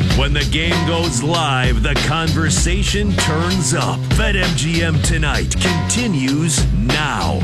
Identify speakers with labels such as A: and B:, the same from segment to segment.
A: When the game goes live, the conversation turns up. BetMGM Tonight continues now.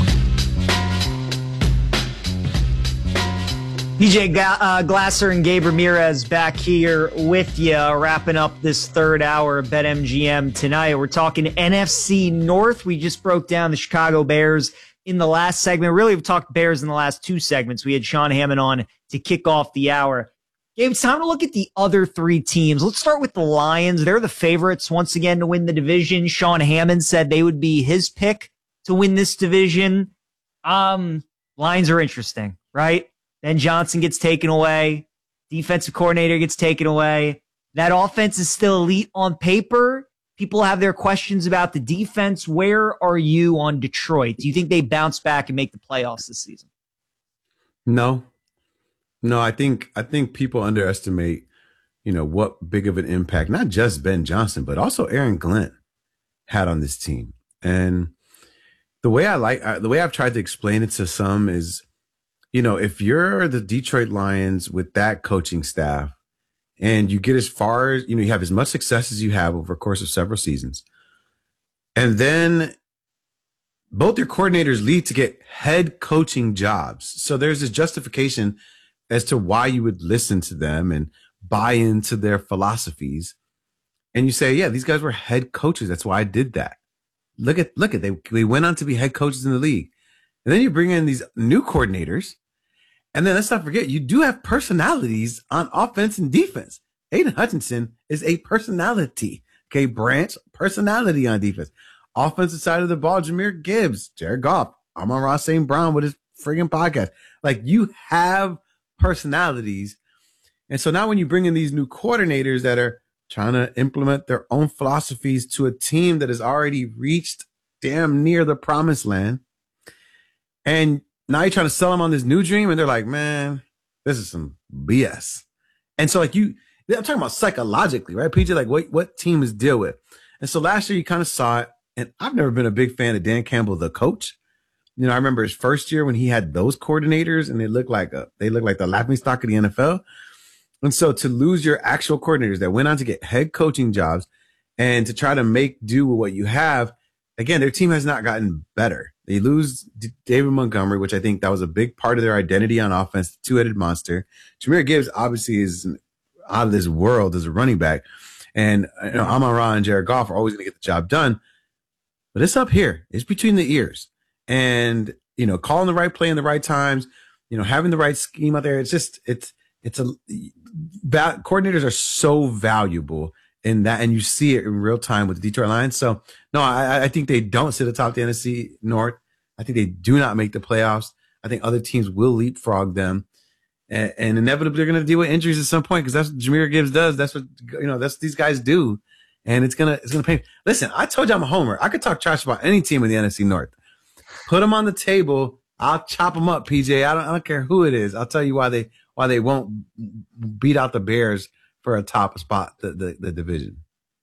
B: PJ Glasser and Gabe Ramirez back here with you, wrapping up this third hour of BetMGM Tonight. We're talking NFC North. We just broke down the Chicago Bears in the last segment. Really, we've talked Bears in the last two segments. We had Sean Hammond on to kick off the hour. Gabe, it's time to look at the other three teams. Let's start with the Lions. They're the favorites once again to win the division. Sean Hammond said they would be his pick to win this division. Lions are interesting, right? Ben Johnson gets taken away. Defensive coordinator gets taken away. That offense is still elite on paper. People have their questions about the defense. Where are you on Detroit? Do you think they bounce back and make the playoffs this season?
C: No, I think people underestimate, what big of an impact, not just Ben Johnson, but also Aaron Glenn had on this team. And the way I've tried to explain it to some is, if you're the Detroit Lions with that coaching staff and you get as far as, you have as much success as you have over the course of several seasons, and then both your coordinators lead to get head coaching jobs. So there's this justification as to why you would listen to them and buy into their philosophies. And you say, yeah, these guys were head coaches. That's why I did that. Look at they went on to be head coaches in the league. And then you bring in these new coordinators. And then let's not forget, you do have personalities on offense and defense. Aiden Hutchinson is a personality. Okay, Branch, personality on defense. Offensive side of the ball, Jahmyr Gibbs, Jared Goff, Amon-Ra St. Brown with his friggin' podcast. Like, you have personalities. And so now when you bring in these new coordinators that are trying to implement their own philosophies to a team that has already reached damn near the promised land, and now you're trying to sell them on this new dream, and they're like, man, this is some BS. And so I'm talking about psychologically, right? PJ, like what teams deal with. And so last year you kind of saw it, and I've never been a big fan of Dan Campbell, the coach. I remember his first year when he had those coordinators, and they looked like the laughingstock of the NFL. And so to lose your actual coordinators that went on to get head coaching jobs and to try to make do with what you have, again, their team has not gotten better. They lose David Montgomery, which I think that was a big part of their identity on offense, the two-headed monster. Jahmyr Gibbs obviously is out of this world as a running back. And Amon-Ra and Jared Goff are always going to get the job done. But it's up here. It's between the ears. And, calling the right play in the right times, having the right scheme out there. Coordinators are so valuable in that, and you see it in real time with the Detroit Lions. So no, I think they don't sit atop the NFC North. I think they do not make the playoffs. I think other teams will leapfrog them, and inevitably they're going to deal with injuries at some point, because that's what Jahmyr Gibbs does. That's what that's what these guys do, and it's gonna pay. Listen, I told you I'm a homer. I could talk trash about any team in the NFC North. Put them on the table. I'll chop them up, PJ. I don't care who it is. I'll tell you why they won't beat out the Bears for a top spot, the division.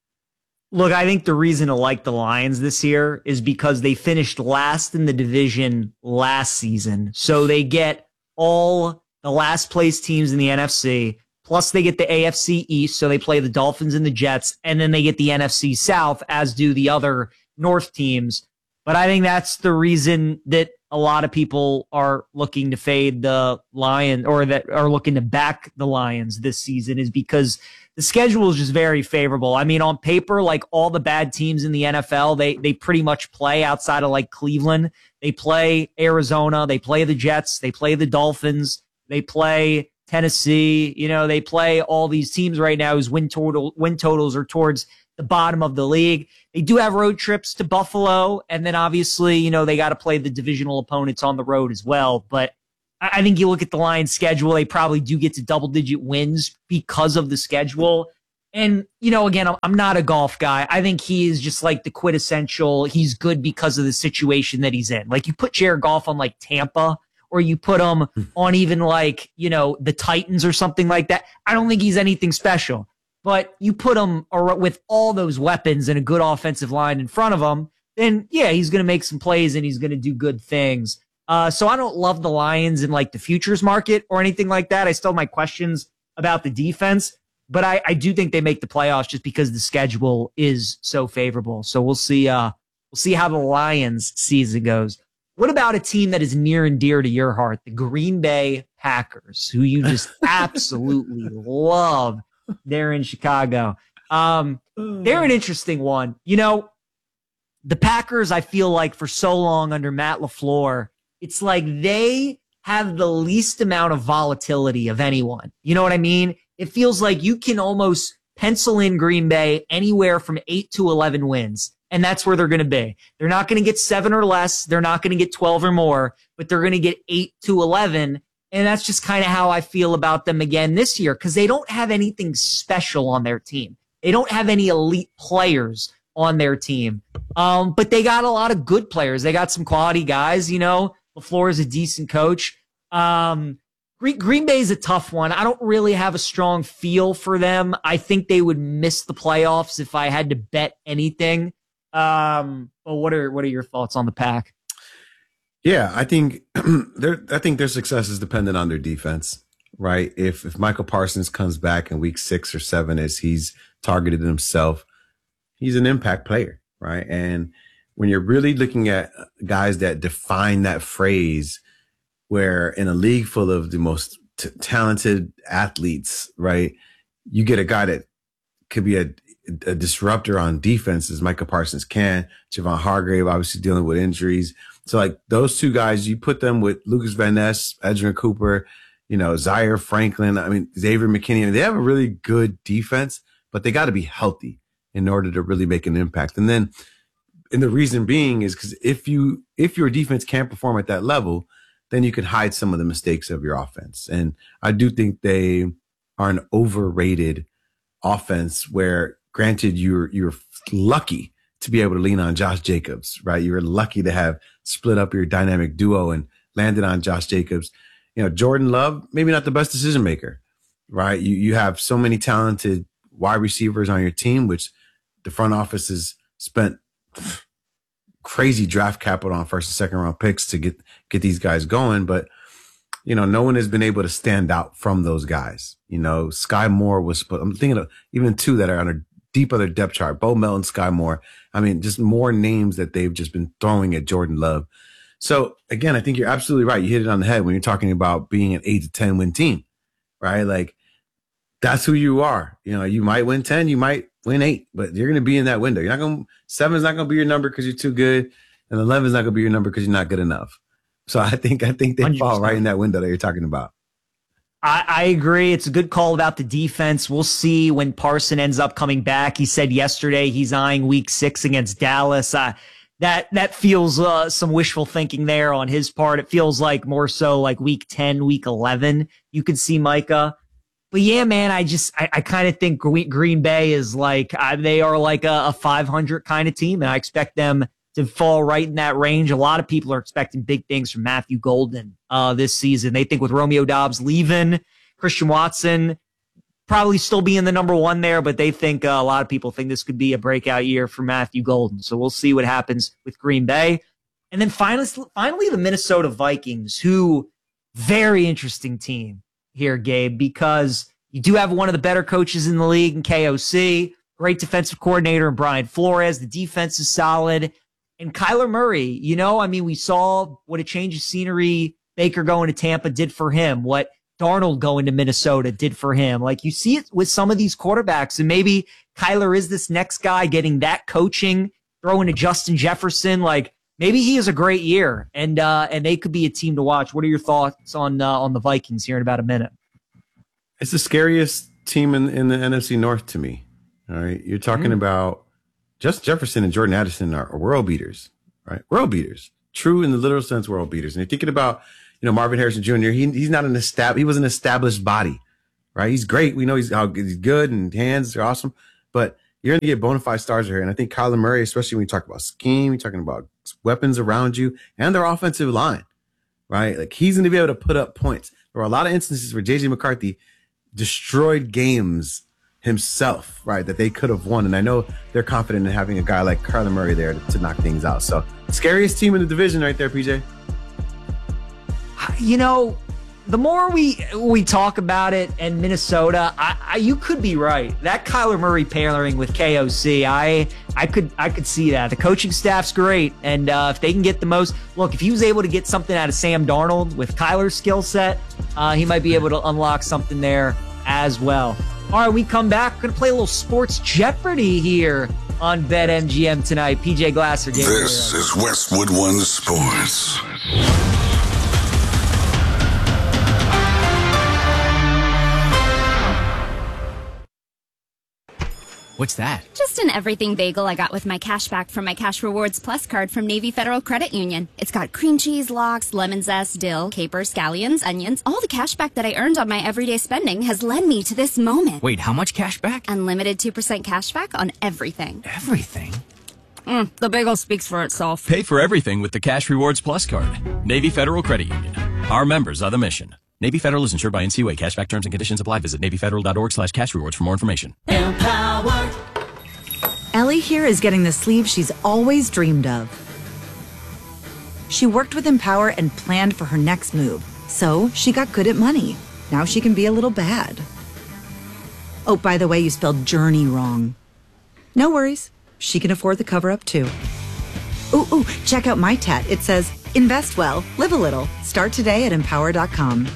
B: Look, I think the reason to like the Lions this year is because they finished last in the division last season. So they get all the last place teams in the NFC, plus they get the AFC East. So they play the Dolphins and the Jets, and then they get the NFC South, as do the other North teams. But I think that's the reason that a lot of people are looking to fade the Lions, or that are looking to back the Lions this season, is because the schedule is just very favorable. I mean, on paper, like all the bad teams in the NFL, they pretty much play outside of like Cleveland. They play Arizona. They play the Jets. They play the Dolphins. They play Tennessee. They play all these teams right now whose win totals are towards the bottom of the league. They do have road trips to Buffalo, and then obviously, they got to play the divisional opponents on the road as well. But I think you look at the Lions' schedule, they probably do get to double-digit wins because of the schedule. And, again, I'm not a golf guy. I think he is just like the quintessential, he's good because of the situation that he's in. Like, you put Jared Goff on like Tampa, or you put him on even like, the Titans or something like that. I don't think he's anything special. But you put him with all those weapons and a good offensive line in front of him, then yeah, he's going to make some plays and he's going to do good things. So I don't love the Lions in like the futures market or anything like that. I still have my questions about the defense. But I do think they make the playoffs just because the schedule is so favorable. So we'll see how the Lions season goes. What about a team that is near and dear to your heart, the Green Bay Packers, who you just absolutely love? They're in Chicago. They're an interesting one. You know, the Packers, I feel like for so long under Matt LaFleur, it's like they have the least amount of volatility of anyone. You know what I mean? It feels like you can almost pencil in Green Bay anywhere from 8 to 11 wins. And that's where they're going to be. They're not going to get 7 or less. They're not going to get 12 or more, but they're going to get 8 to 11. And that's just kind of how I feel about them again this year, because they don't have anything special on their team. They don't have any elite players on their team. But they got a lot of good players. They got some quality guys. You know, LaFleur is a decent coach. Green Bay is a tough one. I don't really have a strong feel for them. I think they would miss the playoffs if I had to bet anything. But what are your thoughts on the Pack?
C: Yeah, I think their success is dependent on their defense, right? If Michael Parsons comes back in week 6 or 7 as he's targeted himself, he's an impact player, right? And when you're really looking at guys that define that phrase, where in a league full of the most talented athletes, right, you get a guy that could be a disruptor on defense as Micah Parsons can. Javon Hargrave obviously dealing with injuries. So like those two guys, you put them with Lucas Van Ness, Edgerrin Cooper, you know, Zaire Franklin, Xavier McKinney. They have a really good defense, but they got to be healthy in order to really make an impact. And the reason being is because if your defense can't perform at that level, then you can hide some of the mistakes of your offense. And I do think they are an overrated offense where, granted, you're lucky to be able to lean on Josh Jacobs, right? You're lucky to have split up your dynamic duo and landed on Josh Jacobs. You know, Jordan Love, maybe not the best decision maker, right? You have so many talented wide receivers on your team, which the front office has spent crazy draft capital on first and second round picks to get these guys going. But, you know, no one has been able to stand out from those guys. You know, Sky Moore I'm thinking of even two that are on a deep other depth chart, Bo Melton, Sky Moore. Just more names that they've just been throwing at Jordan Love. So again, I think you're absolutely right. You hit it on the head when you're talking about being an 8 to 10 win team, right? Like that's who you are. You know, you might win 10, you might win 8, but you're going to be in that window. 7 is not going to be your number because you're too good, and 11 is not going to be your number because you're not good enough. So I think they 100%. Fall right in that window that you're talking about.
B: I agree. It's a good call about the defense. We'll see when Parson ends up coming back. He said yesterday he's eyeing week 6 against Dallas. That feels some wishful thinking there on his part. It feels like more so like week 10, week 11. You could see Micah. But yeah, man, I kind of think Green Bay is like, they are like a 500 kind of team, and I expect them to fall right in that range. A lot of people are expecting big things from Matthew Golden this season. They think with Romeo Doubs leaving, Christian Watson probably still being the number 1 there, but they think a lot of people think this could be a breakout year for Matthew Golden. So we'll see what happens with Green Bay. And then finally the Minnesota Vikings, who very interesting team here, Gabe, because you do have one of the better coaches in the league in KOC, great defensive coordinator in Brian Flores. The defense is solid. And Kyler Murray, you know, we saw what a change of scenery Baker going to Tampa did for him, what Darnold going to Minnesota did for him. Like you see it with some of these quarterbacks, and maybe Kyler is this next guy getting that coaching, throwing to Justin Jefferson. Like maybe he has a great year, and they could be a team to watch. What are your thoughts on the Vikings here in about a minute?
C: It's the scariest team in the NFC North to me. All right. You're talking about Justin Jefferson and Jordan Addison are world beaters, right? World beaters. True in the literal sense, world beaters. And you're thinking about, you know, Marvin Harrison Jr. He's not he was an established body, right? He's great. We know he's good and hands are awesome, but you're going to get bona fide stars here. And I think Kyler Murray, especially when you talk about scheme, you're talking about weapons around you and their offensive line, right? Like he's going to be able to put up points. There were a lot of instances where JJ McCarthy destroyed games himself, right, that they could have won. And I know they're confident in having a guy like Kyler Murray there to knock things out. So scariest team in the division right there, PJ.
B: You know, the more we talk about it and Minnesota, you could be right. That Kyler Murray pairing with KOC, I could see that. The coaching staff's great, and if they can get the most, look, if he was able to get something out of Sam Darnold with Kyler's skill set, he might be able to unlock something there as well. All right, we come back. We're going to play a little Sports Jeopardy here on BetMGM tonight. PJ Glasser.
D: This is Westwood One Sports.
E: What's that?
F: Just an everything bagel I got with my cash back from my Cash Rewards Plus card from Navy Federal Credit Union. It's got cream cheese, lox, lemon zest, dill, capers, scallions, onions. All the cash back that I earned on my everyday spending has led me to this moment.
E: Wait, how much cash back?
F: Unlimited 2% cash back on everything.
E: Everything?
F: The bagel speaks for itself.
G: Pay for everything with the Cash Rewards Plus card. Navy Federal Credit Union. Our members are the mission. Navy Federal is insured by NCUA. Cashback terms and conditions apply. Visit NavyFederal.org/cashrewards for more information.
H: Empower. Ellie here is getting the sleeve she's always dreamed of. She worked with Empower and planned for her next move, so she got good at money. Now she can be a little bad. Oh, by the way, you spelled journey wrong. No worries. She can afford the cover-up, too. Ooh, check out my tat. It says, invest well, live a little. Start today at empower.com.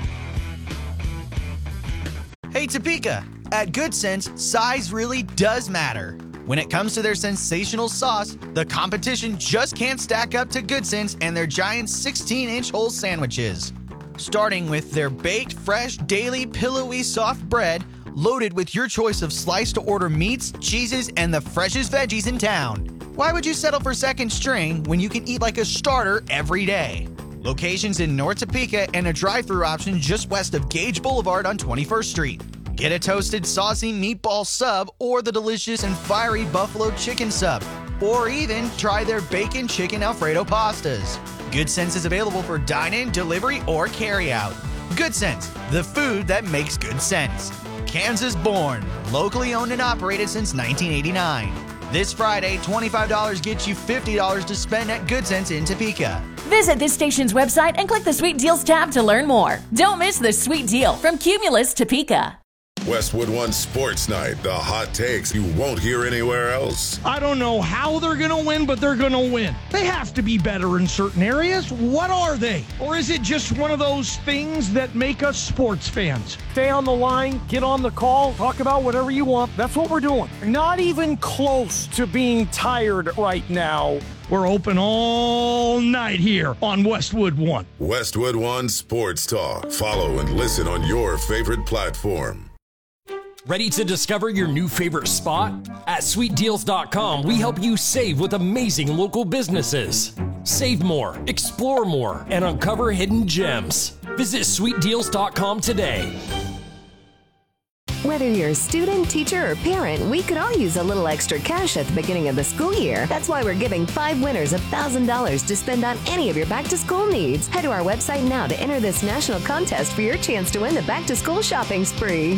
I: Hey, Topeka. At Good Sense, size really does matter. When it comes to their sensational sauce, the competition just can't stack up to Good Sense and their giant 16-inch whole sandwiches. Starting with their baked, fresh, daily, pillowy, soft bread, loaded with your choice of sliced-to-order meats, cheeses, and the freshest veggies in town. Why would you settle for second string when you can eat like a starter every day? Locations in North Topeka and a drive-thru option just west of Gage Boulevard on 21st Street. Get a toasted, saucy meatball sub or the delicious and fiery buffalo chicken sub. Or even try their bacon chicken Alfredo pastas. Good Sense is available for dine-in, delivery, or carry-out. Good Sense, the food that makes good sense. Kansas born, locally owned and operated since 1989. This Friday, $25 gets you $50 to spend at Good Sense in Topeka.
J: Visit this station's website and click the Sweet Deals tab to learn more. Don't miss the sweet deal from Cumulus Topeka.
D: Westwood One Sports Night, the hot takes you won't hear anywhere else.
K: I don't know how they're going to win, but they're going to win. They have to be better in certain areas. What are they? Or is it just one of those things that make us sports fans? Stay on the line, get on the call, talk about whatever you want. That's what we're doing. Not even close to being tired right now. We're open all night here on Westwood One.
D: Westwood One Sports Talk. Follow and listen on your favorite platform.
L: Ready to discover your new favorite spot? At SweetDeals.com, we help you save with amazing local businesses. Save more, explore more, and uncover hidden gems. Visit SweetDeals.com today.
M: Whether you're a student, teacher, or parent, we could all use a little extra cash at the beginning of the school year. That's why we're giving 5 winners $1,000 to spend on any of your back-to-school needs. Head to our website now to enter this national contest for your chance to win the back-to-school shopping spree.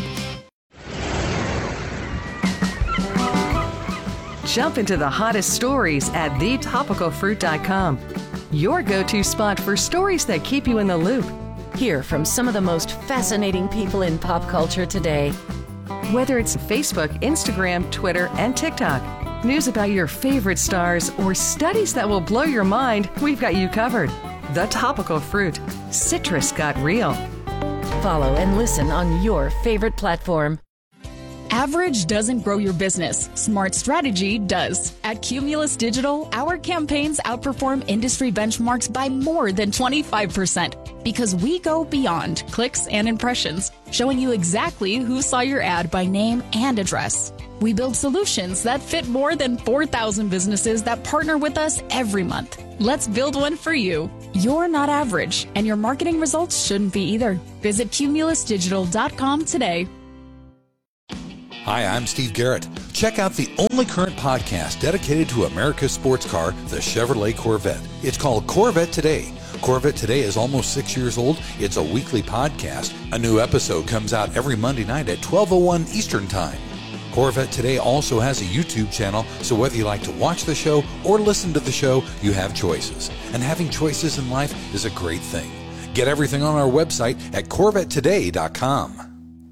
N: Jump into the hottest stories at thetopicalfruit.com. Your go-to spot for stories that keep you in the loop. Hear from some of the most fascinating people in pop culture today. Whether it's Facebook, Instagram, Twitter, and TikTok, news about your favorite stars, or studies that will blow your mind, we've got you covered. The Topical Fruit. Citrus got real.
J: Follow and listen on your favorite platform.
O: Average doesn't grow your business. Smart strategy does. At Cumulus Digital, our campaigns outperform industry benchmarks by more than 25% because we go beyond clicks and impressions, showing you exactly who saw your ad by name and address. We build solutions that fit more than 4,000 businesses that partner with us every month. Let's build one for you. You're not average, and your marketing results shouldn't be either. Visit cumulusdigital.com today.
P: Hi, I'm Steve Garrett. Check out the only current podcast dedicated to America's sports car, the Chevrolet Corvette. It's called Corvette Today. Corvette Today is almost 6 years old. It's a weekly podcast. A new episode comes out every Monday night at 12:01 Eastern Time. Corvette Today also has a YouTube channel, so whether you like to watch the show or listen to the show, you have choices. And having choices in life is a great thing. Get everything on our website at CorvetteToday.com.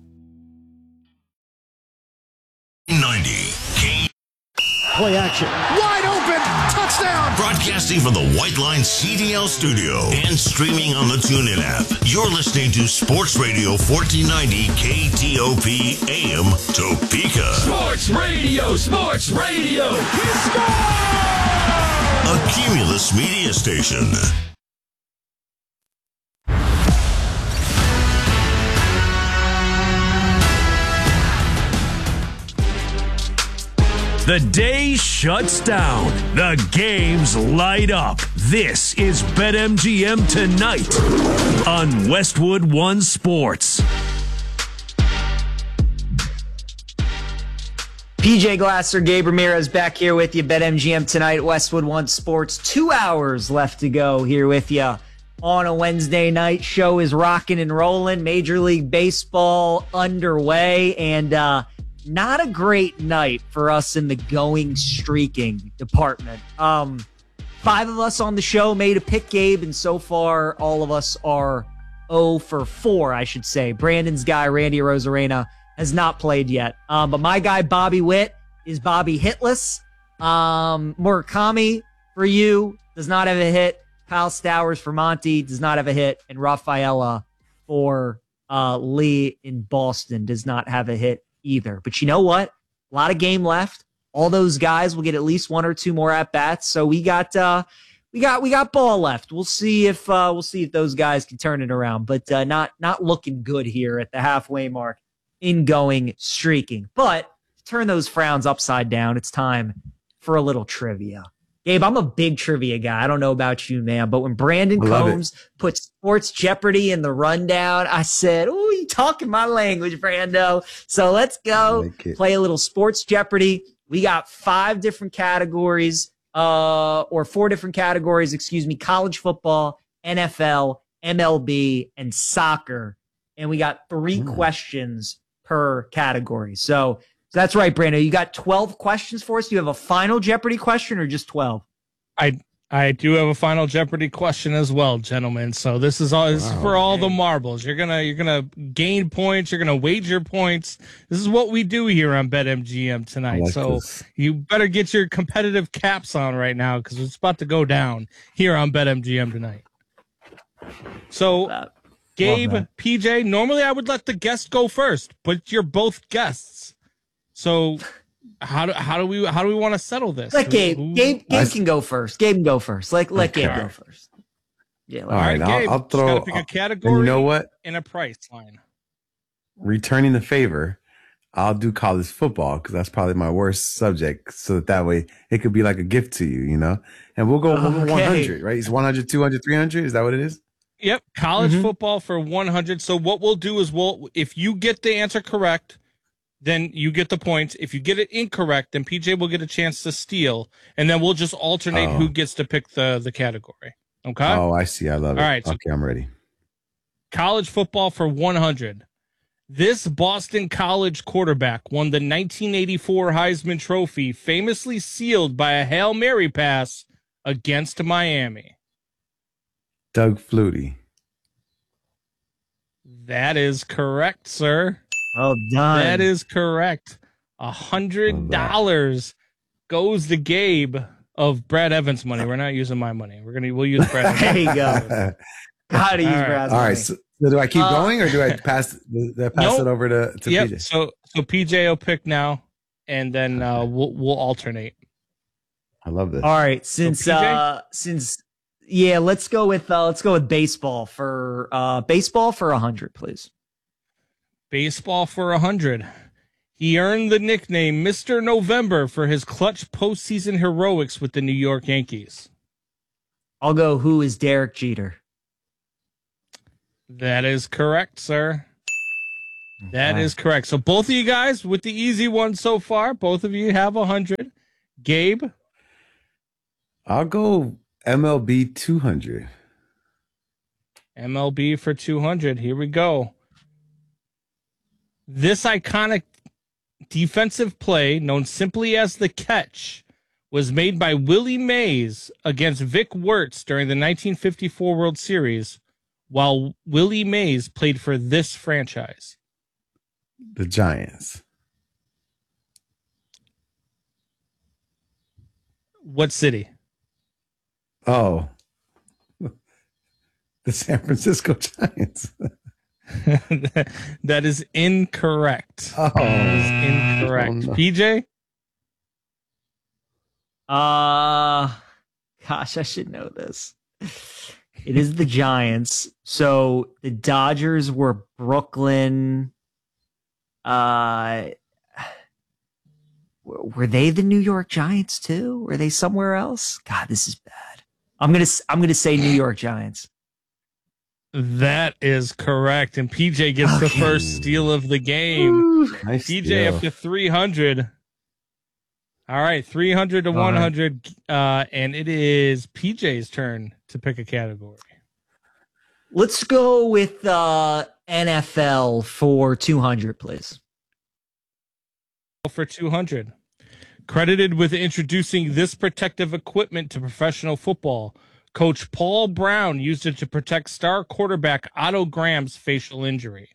A: 90.
Q: Play action. Wide open. Touchdown.
A: Broadcasting from the White Line CDL studio and streaming on the TuneIn app. You're listening to Sports Radio 1490 KTOP AM Topeka.
L: Sports Radio, Sports Radio.
A: He scored! A Cumulus media station. The day shuts down. The games light up. This is BetMGM Tonight on Westwood One Sports.
B: PJ Glasser, Gabe Ramirez back here with you. BetMGM Tonight, Westwood One Sports. 2 hours left to go here with you on a Wednesday night. Show is rocking and rolling. Major League Baseball underway, and not a great night for us in the going streaking department. 5 of us on the show made a pick, Gabe, and so far all of us are 0 for 4, I should say. Brandon's guy, Randy Rosarena, has not played yet. But my guy, Bobby Witt, is Bobby hitless. Murakami, for you, does not have a hit. Kyle Stowers for Monty does not have a hit. And Rafaela for Lee in Boston does not have a hit either. But you know what? A lot of game left. All those guys will get at least 1 or 2 more at bats. So we got ball left. We'll see if those guys can turn it around. But not looking good here at the halfway mark in going streaking. But to turn those frowns upside down, it's time for a little trivia. Gabe, I'm a big trivia guy. I don't know about you, man, but when Brandon Combs put Sports Jeopardy in the rundown, I said, "Oh, you talking my language, Brando." So let's go play a little Sports Jeopardy. We got 5 different categories, or 4 different categories, college football, NFL, MLB, and soccer. And we got 3 questions per category. So that's right, Brando. You got 12 questions for us. Do you have a final Jeopardy question or just 12?
K: I do have a final Jeopardy question as well, gentlemen. So this is for all the marbles. You're gonna gain points. You're gonna wager points. This is what we do here on BetMGM tonight. You better get your competitive caps on right now because it's about to go down here on BetMGM tonight. So, Gabe, PJ, normally I would let the guest go first, but you're both guests. So how do we want to settle this?
B: Let Gabe. Gabe can go first. Gabe can go first. Let Gabe go first. Yeah.
C: All right.
K: Gabe,
C: I'll throw.
K: Gotta pick a category.
C: And you know what?
K: And a price line.
C: Returning the favor, I'll do college football because that's probably my worst subject. So that way it could be like a gift to you, And we'll go 100, right? It's 100, 200, 300. Is that what it is?
K: Yep. College football for 100. So what we'll do is if you get the answer correct, then you get the points. If you get it incorrect, then PJ will get a chance to steal, and then we'll just alternate who gets to pick the category. Okay?
C: Oh, I see. I love it.
K: All right.
C: Okay, I'm ready.
K: College football for 100. This Boston College quarterback won the 1984 Heisman Trophy, famously sealed by a Hail Mary pass against Miami.
C: Doug Flutie.
K: That is correct, sir.
B: Well done.
K: That is correct. $100 goes to Gabe of Brad Evans' money. We're not using my money. We'll use Brad Evans.
B: There you go. Gotta use Brad's money.
C: All right. So do I keep going or do I pass it over to PJ?
K: So PJ will pick now, and then we'll alternate.
C: I love this.
B: All right. Let's go with baseball for 100, please.
K: Baseball for 100. He earned the nickname Mr. November for his clutch postseason heroics with the New York Yankees.
B: I'll go, who is Derek Jeter?
K: That is correct, sir. That is correct. So both of you guys with the easy one so far, both of you have 100. Gabe?
C: I'll go MLB 200.
K: MLB for 200. Here we go. This iconic defensive play, known simply as the catch, was made by Willie Mays against Vic Wertz during the 1954 World Series.
R: while Willie Mays played for this franchise?
C: The Giants.
R: What city?
C: Oh, the San Francisco Giants.
R: That is incorrect.
C: Oh,
R: that is incorrect.
C: Oh, no.
R: PJ?
B: Gosh, I should know this. It is the Giants. So the Dodgers were Brooklyn. Were they the New York Giants too? Were they somewhere else? God, this is bad. I'm gonna say New York Giants.
R: That is correct. And PJ gets the first steal of the game.
C: Nice
R: PJ
C: steal.
R: up to 300. All right, 300 to 100. And it is PJ's turn to pick a category.
B: Let's go with NFL for 200, please.
R: For 200. Credited with introducing this protective equipment to professional football, Coach Paul Brown used it to protect star quarterback Otto Graham's facial injury.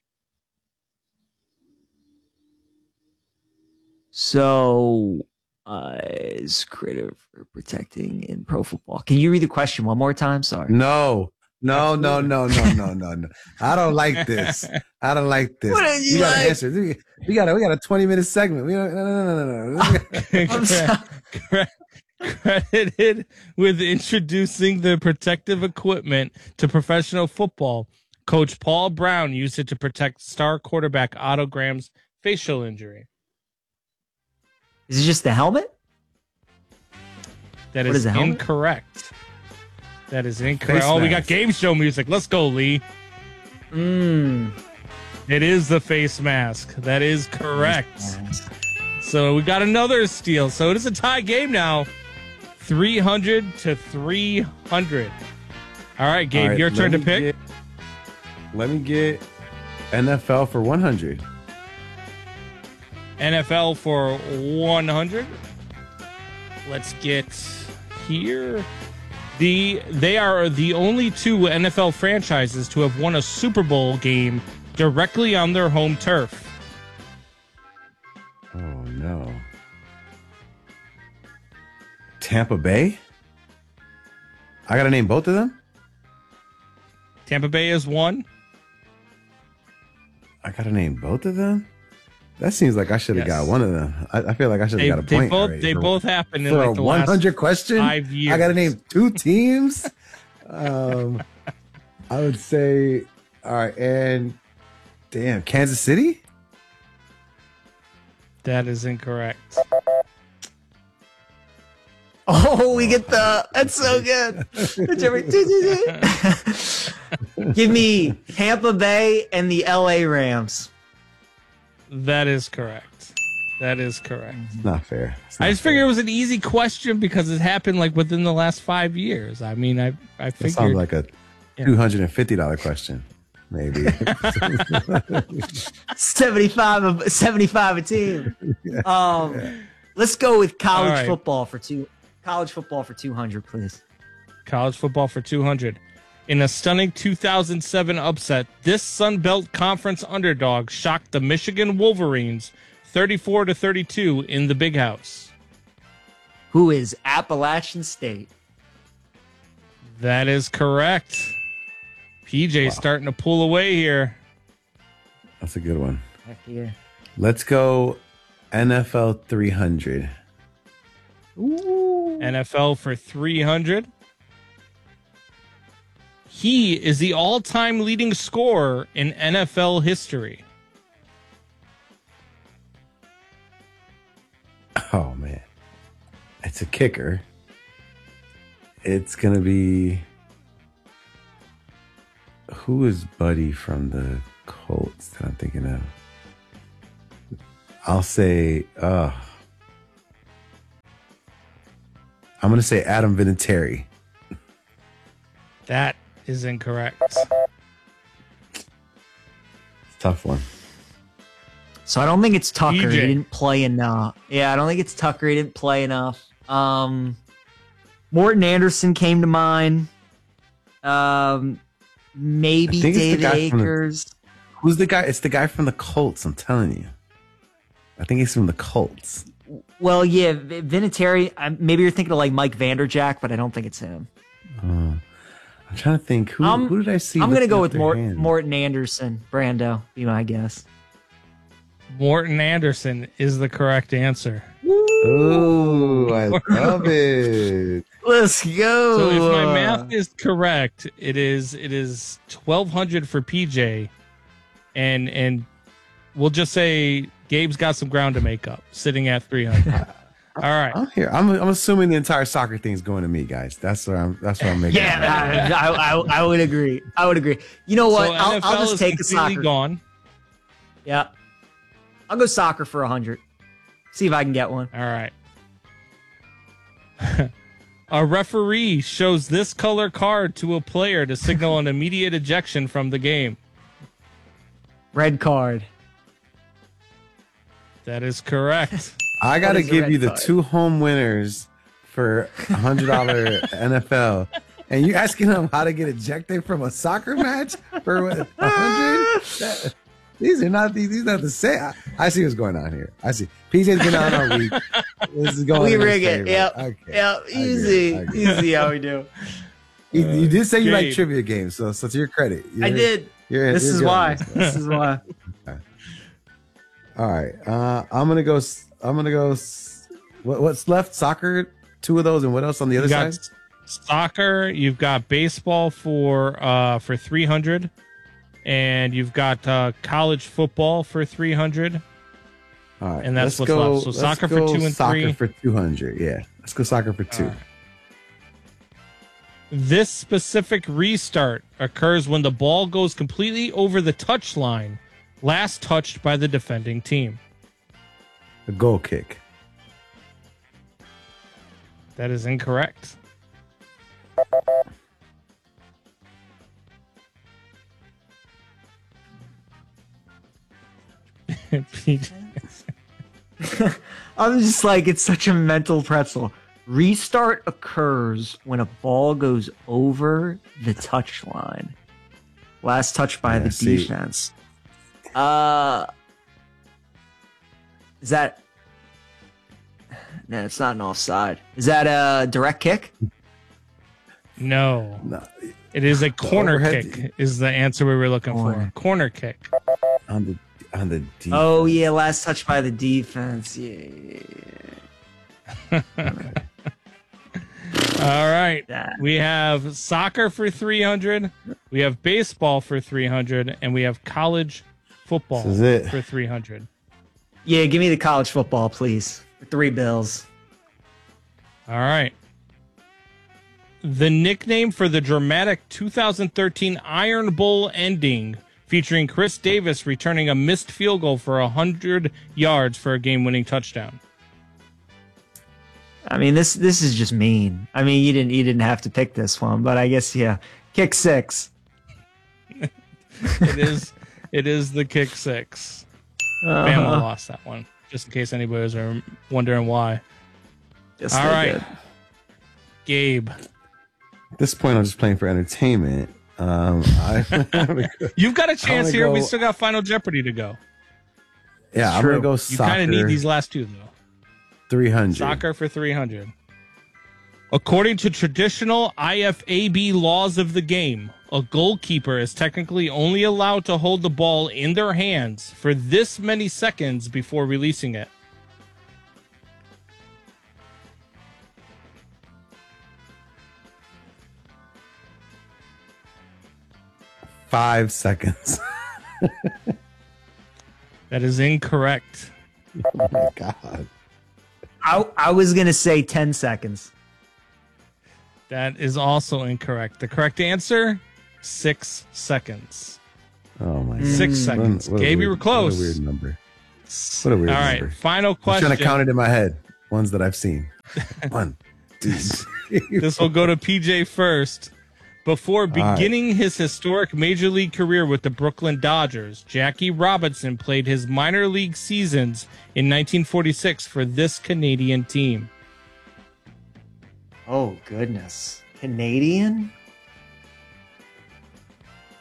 B: So, is creative for protecting in pro football. Can you read the question one more time? Sorry.
C: No. I don't like this. I don't like this.
B: What are you
C: gotta
B: like?
C: answer. We got a 20-minute segment. No.
B: I'm sorry.
R: Credited with introducing the protective equipment to professional football, Coach Paul Brown used it to protect star quarterback Otto Graham's facial injury.
B: Is it just the helmet?
R: That
B: What
R: is
B: is the helmet?
R: incorrect. That is incorrect.
C: Face
R: Oh, we
C: mask.
R: got game show music. Let's go, Lee. It is the face mask. That is correct. So we got another steal. So it is a tie game now. 300 to 300. All right, Gabe,
C: All right,
R: your turn to
C: let me
R: pick.
C: Let me get NFL for 100.
R: NFL for 100. Let's get here. They are the only two NFL franchises to have won a Super Bowl game directly on their home turf.
C: Oh, no. Tampa Bay? I got to name both of them?
R: Tampa Bay is one.
C: I got to name both of them? That seems like I should have got one of them. I feel like I should have got a point.
R: They both happened in
C: for
R: like
C: a
R: the
C: 100
R: last
C: question.
R: 5 years.
C: I got to name two teams. I would say, all right, and damn, Kansas City.
R: That is incorrect.
B: Oh, we get the. That's so good. Give me Tampa Bay and the LA Rams.
R: That is correct. That is correct.
C: It's not fair.
R: I just figured it was an easy question because it happened like within the last 5 years. I mean, I
C: That
R: figured
C: sounds like a $250 question, maybe.
B: 75 a team. Let's go with college
R: All right.
B: football for 200, please.
R: College football for 200. In a stunning 2007 upset, this Sun Belt Conference underdog shocked the Michigan Wolverines 34-32 in the Big House.
B: Who is Appalachian State?
R: That is correct. PJ starting to pull away here.
C: That's a good one.
B: Heck yeah.
C: Let's go NFL 300.
B: Ooh.
R: NFL for 300. He is the all-time leading scorer in NFL history.
C: Oh, man. It's a kicker. It's going to be... Who is Buddy from the Colts that I'm thinking of? I'll say... I'm going to say Adam Vinatieri.
R: That is incorrect.
C: Tough one.
B: So I don't think it's Tucker.
R: DJ.
B: He didn't play enough. Yeah, I don't think it's Tucker. He didn't play enough. Morton Anderson came to mind. maybe David Akers.
C: Who's the guy? It's the guy from the Colts. I'm telling you. I think he's from the Colts.
B: Well, yeah, Vinatieri. Maybe you're thinking of like Mike Vanderjagt, but I don't think it's him.
C: I'm trying to think. Who did I see?
B: I'm going to go with Morton Anderson. Brando, be my guess.
R: Morton Anderson is the correct answer.
C: Oh, I love it.
B: Let's go.
R: So if my math is correct, it is 1,200 for PJ, and we'll just say Gabe's got some ground to make up, sitting at 300. All right.
C: I'm here. I'm assuming the entire soccer thing is going to me, guys. That's what I'm making.
B: Yeah, I would agree. You know what?
R: So
B: I'll just take a soccer.
R: Gone.
B: Yeah. I'll go soccer for 100. See if I can get one.
R: All right. A referee shows this color card to a player to signal an immediate ejection from the game.
B: Red card.
R: That is correct.
C: I got to give you the 2 home winners for $100 NFL. And you asking them how to get ejected from a soccer match for 100? These are not the same. I see what's going on here. I see. PJ's been on all week. This is going.
B: We rig it. Yep.
C: Okay.
B: Yep. Easy. How we do.
C: You did say you like trivia games, so to your credit.
B: I did. This is why.
C: Okay. All right. I'm gonna go. What's left? Soccer. 2 of those, and what else on the other side?
R: Soccer. You've got baseball for 300. And you've got college football for 300.
C: All right,
R: and that's what's left. So soccer for 2 and 3.
C: Soccer for 200. Yeah, let's go soccer for 2.
R: Right. This specific restart occurs when the ball goes completely over the touchline, last touched by the defending team.
C: A goal kick.
R: That is incorrect.
B: I'm just like, it's such a mental pretzel. Restart occurs when a ball goes over the touchline. Last touch by the defense. Is that... No, it's not an offside. Is that a direct kick?
R: No. It is a corner kick is the answer we were looking for. Corner kick.
C: On the defense.
B: Oh, yeah, last touch by the defense. Yeah.
R: All right. We have soccer for 300. We have baseball for 300. And we have college football for 300.
B: Yeah, give me the college football, please. For $3.
R: All right. The nickname for the dramatic 2013 Iron Bowl ending featuring Chris Davis returning a missed field goal for 100 yards for a game-winning touchdown.
B: I mean, this is just mean. I mean, you didn't have to pick this one, but I guess kick 6.
R: It is the kick 6. Bama lost that one, just in case anybody was wondering why.
B: Yes,
R: all right, did. Gabe.
C: At this point, I'm just playing for entertainment.
R: You've got a chance here. We still got Final Jeopardy to go.
C: Yeah, I'm going to go soccer.
R: You kind of need these last 2, though.
C: 300.
R: Soccer for 300. According to traditional IFAB laws of the game, a goalkeeper is technically only allowed to hold the ball in their hands for this many seconds before releasing it.
C: Five seconds.
R: That is incorrect.
C: Oh my God.
B: I was going to say 10 seconds.
R: That is also incorrect. The correct answer, 6 seconds.
C: Oh my God.
R: 6 seconds. Gabe, you were close.
C: What a weird number. What a weird number.
R: All right, final question.
C: I'm trying to count it in my head. Ones that I've seen. 1, 2.
R: This will go to PJ first. Before beginning his historic Major League career with the Brooklyn Dodgers, Jackie Robinson played his minor league seasons in 1946 for this Canadian team.
B: Oh, goodness. Canadian?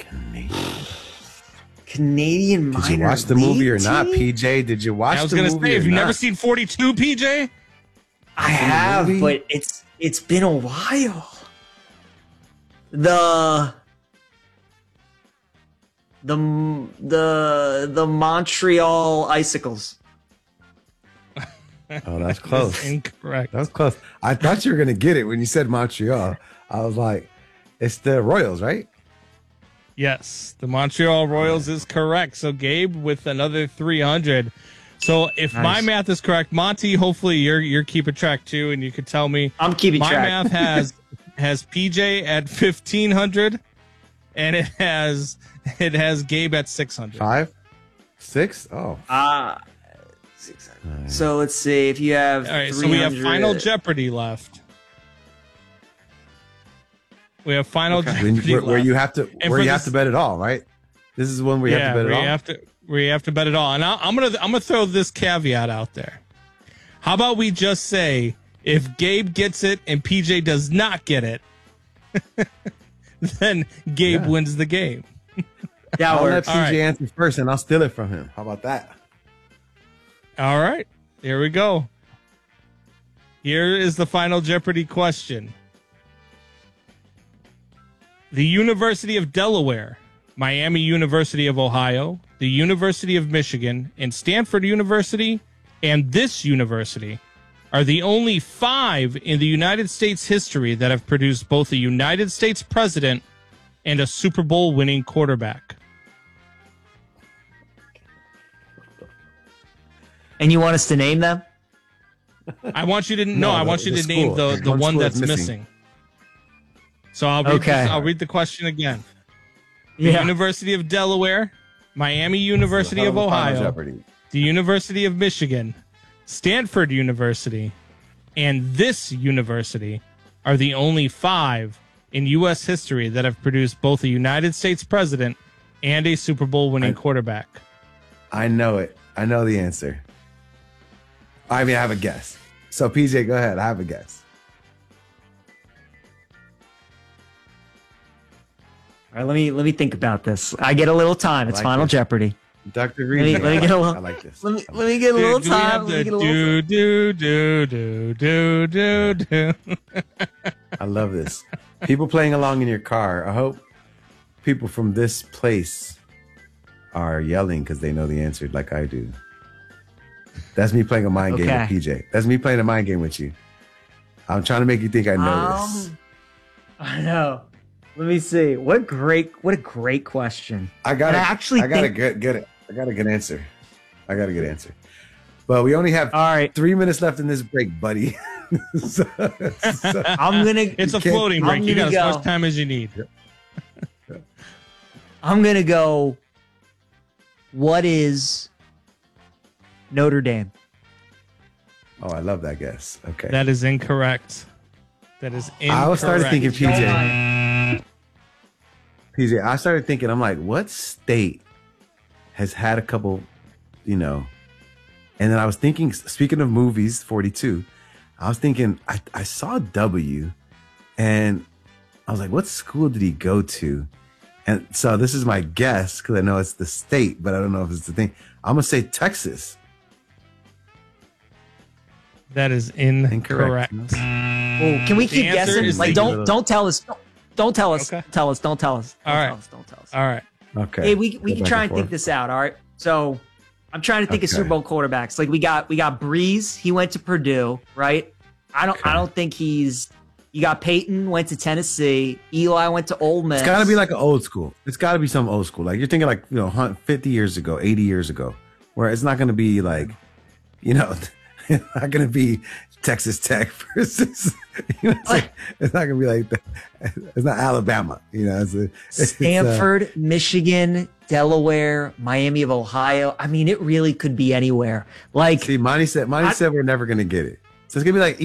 B: Canadian minor.
C: Did you watch the movie or not, PJ? Did you watch the movie?
R: I was going to say, have you never seen 42, PJ?
B: I have, but it's been a while. The Montreal Icicles.
C: Oh, that's close.
R: That's incorrect.
C: That's close. I thought you were going to get it when you said Montreal. I was like, it's the Royals, right?
R: Yes, the Montreal Royals is correct. So Gabe with another 300. So if my math is correct, Monty, hopefully you're keeping track too, and you can tell me.
B: I'm keeping track.
R: My math has PJ at 1,500, and it has Gabe at 600.
C: 5, 6. Oh.
B: 600. So let's see if you have.
R: All right. So we have Final Jeopardy left. We have Final Jeopardy
C: where you have to bet it all, right? This is one where you have to bet it all.
R: We have to bet it all. And I'm gonna throw this caveat out there. How about we just say if Gabe gets it and PJ does not get it, then Gabe wins the game.
C: I'll let PJ answer first, and I'll steal it from him. How about that?
R: All right, here we go. Here is the Final Jeopardy question. The University of Delaware, Miami University of Ohio, the University of Michigan, and Stanford University, and this university are the only 5 in the United States history that have produced both a United States president and a Super Bowl winning quarterback.
B: And you want us to name them?
R: I want you to I want you to name the one that's missing. So I'll read the question again. The University of Delaware, Miami University of Ohio, the University of Michigan, Stanford University, and this university are the only 5 in U.S. history that have produced both a United States president and a Super Bowl winning quarterback.
C: I know it. I know the answer. I mean, I have a guess. So, PJ, go ahead. I have a guess.
B: All right, let me think about this. I get a little time. It's Final Jeopardy.
C: Dr. Reed.
B: Let me get a little.
C: I like this.
B: Let me get a little time.
R: Do.
C: I love this. People playing along in your car. I hope people from this place are yelling because they know the answer like I do. That's me playing a mind game with PJ. That's me playing a mind game with you. I'm trying to make you think I know this.
B: I know. Let me see. What a great question.
C: I got a good answer. But we only have 3 minutes left in this break, buddy.
B: I'm gonna.
R: It's a floating break. You got as much time as you need.
B: I'm gonna go. What is Notre Dame?
C: Oh, I love that guess. Okay,
R: that is incorrect. That is incorrect.
C: I started thinking PJ. I started thinking. I'm like, what state has had a couple, And then I was thinking. Speaking of movies, 42. I was thinking. I saw W, and I was like, what school did he go to? And so this is my guess because I know it's the state, but I don't know if it's the thing. I'm gonna say Texas.
R: That is incorrect.
B: Oh, can we keep guessing? Like, don't tell us. Don't tell us.
R: Okay.
B: Tell us. Don't tell us.
R: All right.
B: Don't tell us.
R: All right.
C: Okay.
B: Hey, we can try and think this out. All right. So I'm trying to think of Super Bowl quarterbacks. Like we got Breeze. He went to Purdue, right? I don't think you got Peyton went to Tennessee. Eli went to Ole Miss.
C: It's got to be like an old school. It's got to be some old school. Like you're thinking like 50 years ago, 80 years ago, where it's not going to be like, it's not going to be Texas Tech versus. It's not going to be like that. It's not Alabama.
B: Stanford, Michigan, Delaware, Miami of Ohio. I mean, it really could be anywhere. Like,
C: see, Monty said we're never going to get it. So it's going to be like